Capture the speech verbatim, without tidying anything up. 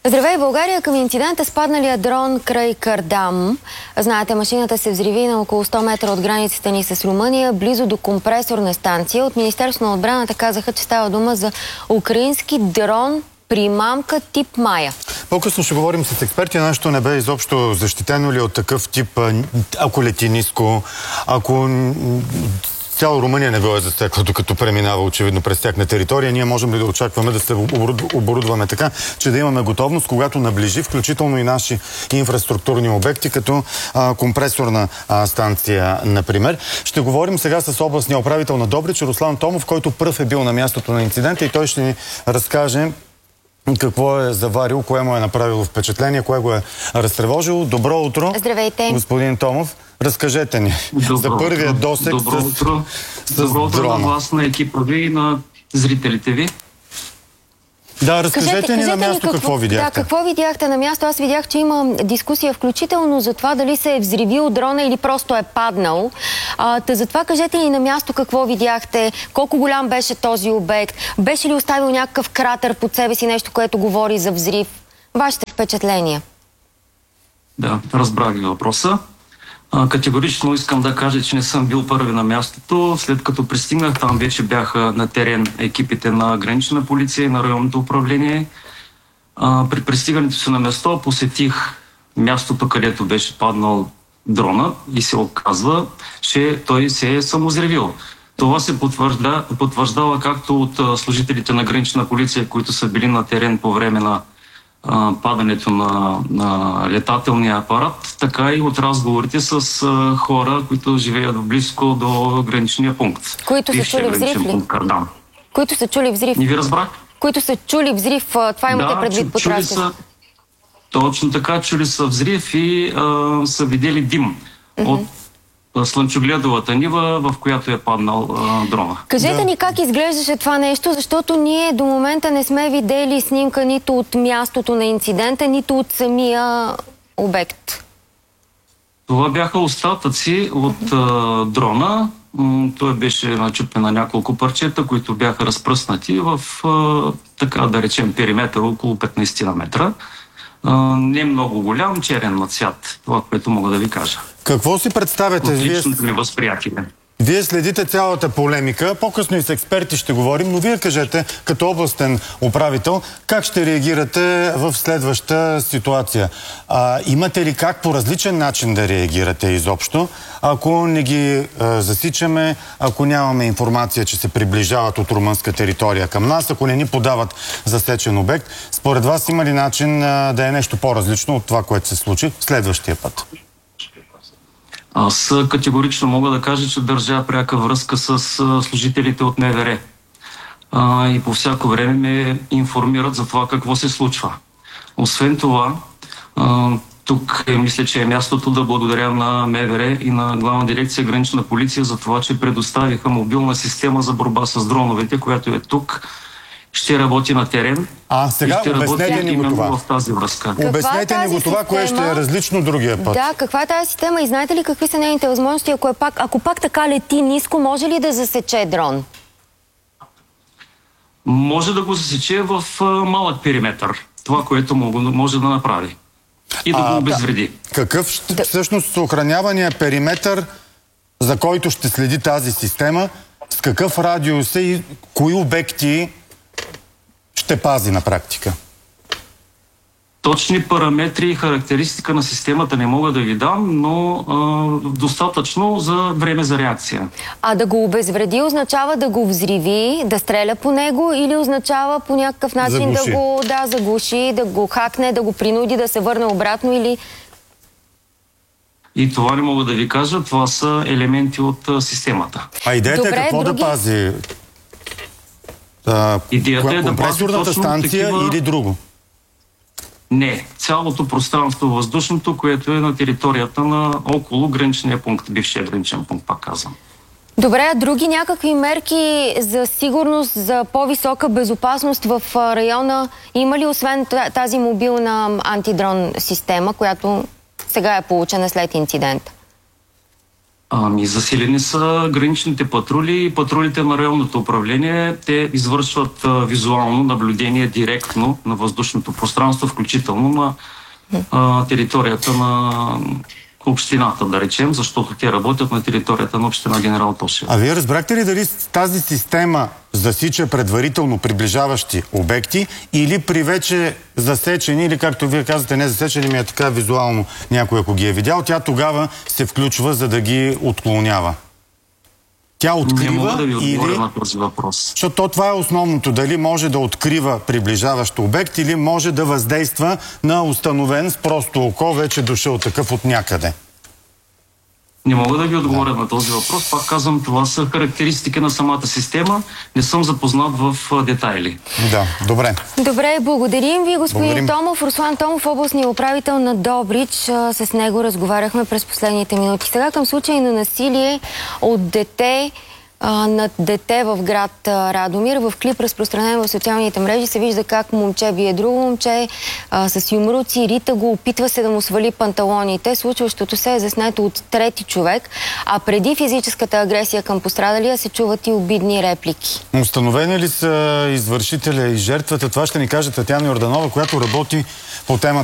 Здравей, България! Към инцидента с падналия дрон край Кардам. Знаете, машината се взриви на около сто метра от границата ни с Румъния, близо до компресорна станция. От Министерството на отбраната казаха, че става дума за украински дрон примамка тип Майя. По-късно ще говорим с експерти. Нашето небе изобщо защитено ли от такъв тип, ако лети ниско, ако цяла Румъния не го е засекла, докато преминава очевидно през тяхна територия. Ние можем ли да очакваме да се оборудваме така, че да имаме готовност, когато наближи, включително и наши инфраструктурни обекти, като а, компресорна а, станция, например. Ще говорим сега с областния управител на Добрич, Руслан Томов, който пръв е бил на мястото на инцидента и той ще ни разкаже какво е заварил, кое му е направило впечатление, кое го е разтревожило. Добро утро! Здравейте! Господин Томов, разкажете ни Добро за първия досек Добро с, утро. с Добро утро дрона. на вас, на екипа ви и на зрителите ви. Да, разкажете кажете, ни кажете на място какво, какво видяхте. Да, какво видяхте на място? Аз видях, че има дискусия включително за това дали се е взривил дрона или просто е паднал. А, та затова кажете ни на място какво видяхте, колко голям беше този обект, беше ли оставил някакъв кратер под себе си, нещо, което говори за взрив? Вашите впечатления? Да, разбрах ви въпроса. А, категорично искам да кажа, че не съм бил първи на мястото. След като пристигнах, там вече бяха на терен екипите на гранична полиция и на районното управление. А, при пристигането си на място посетих мястото, където беше паднал дрона и се оказва, че той се е самозревил. Това се потвържда, потвърждава както от служителите на гранична полиция, които са били на терен по време на падането на, на летателния апарат, така и от разговорите с а, хора, които живеят близко до граничния пункт. Които са чули взрив ли? Кардам. Които са чули взрив? Не ви разбрах? Които са чули взрив, това имате да, предвид по чули са, точно така, чули са взрив и а, са видели дим mm-hmm. от слънчогледовата нива, в която е паднал а, дрона. Кажете да. ни как изглеждаше това нещо, защото ние до момента не сме видели снимка нито от мястото на инцидента, нито от самия обект. Това бяха остатъци от а, дрона. М- той беше начупен на няколко парчета, които бяха разпръснати в, а, така да речем, периметър около петнайсет метра. А, не много голям, черен на цвят. Това, което мога да ви кажа. Какво си представяте? От Вие, личното ми възприятие. вие следите цялата полемика, по-късно и с експерти ще говорим, но вие кажете, като областен управител, как ще реагирате в следваща ситуация? А, имате ли как по различен начин да реагирате изобщо, ако не ги а, засичаме, ако нямаме информация, че се приближават от румънска територия към нас, ако не ни подават засечен обект? Според вас има ли начин а, да е нещо по-различно от това, което се случи следващия път? Аз категорично мога да кажа, че държа пряка връзка с служителите от МВР. А, и по всяко време ме информират за това какво се случва. Освен това, а, тук е, мисля, че е мястото да благодаря на МВР и на Главна дирекция Гранична полиция за това, че предоставиха мобилна система за борба с дроновете, която е тук. Ще работи на терен. А, сега обяснете ни го това. В тази връзка. Обяснете ни го това, кое ще е различно другия път. Да, каква е тази система и знаете ли какви са нейните възможности, ако, е пак, ако пак така лети ниско, може ли да засече дрон? Може да го засече в а, малък периметър. Това, което може да направи. И да а, го обезвреди. Да. Какъв ще, да. всъщност охранявания периметър, за който ще следи тази система, с какъв радиус и кои обекти ще пази на практика? Точни параметри и характеристика на системата не мога да ви дам, но а, достатъчно за време за реакция. А да го обезвреди означава да го взриви, да стреля по него или означава по някакъв начин заглуши. да го да, заглуши, да го хакне, да го принуди да се върне обратно или... И това не мога да ви кажа, това са елементи от а, системата. А идеята Добре, е какво други... да пази? А, Идеята е да пази точно станция такива... или друго? Не, цялото пространство въздушното, което е на територията на около граничния пункт, бившия граничен пункт, пак казвам. Добре, а други някакви мерки за сигурност, за по-висока безопасност в района има ли, освен тази мобилна антидрон система, която сега е получена след инцидента? Ами, засилени са граничните патрули и патрулите на районното управление. Те извършват а, визуално наблюдение директно на въздушното пространство, включително на а, територията на общината, да речем, защото те работят на територията на община Генерал Тошево. А вие разбрахте ли дали тази система засича предварително приближаващи обекти или при вече засечени, или както вие казвате, не засечени, ми е така визуално някой, ако ги е видял, тя тогава се включва, за да ги отклонява? Тя открива Не мога да ви отговоря или... на този въпрос. Защото това е основното. Дали може да открива приближаващ обект или може да въздейства на установен с просто око, вече дошъл такъв от някъде. Не мога да ви отговоря да. на този въпрос. Пак казвам, това са характеристики на самата система. Не съм запознат в детайли. Да, добре. Добре, благодарим ви, господин благодарим. Томов. Руслан Томов, областният управител на Добрич. С него разговаряхме през последните минути. Сега към случай на насилие от дете над дете в град Радомир. В клип, разпространен в социалните мрежи, се вижда как момче бие друго момче а, с юмруци. Рита го, опитва се да му свали панталоните. Случващото се е заснето от трети човек, а преди физическата агресия към пострадалия се чуват и обидни реплики. Установени ли са извършителя и жертвата? Това ще ни каже Татяна Йорданова, която работи по темата.